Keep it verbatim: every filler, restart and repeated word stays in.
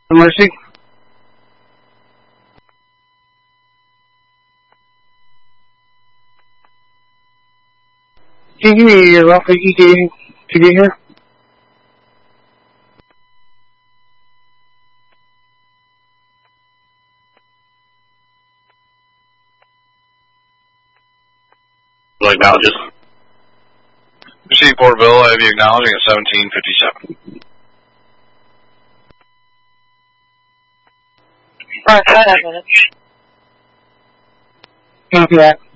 Mercy. Can you give me your rough E T to get here? Like acknowledges. Receive Porterville, I have you acknowledging at seventeen fifty-seven. Alright, five minutes. Copy that.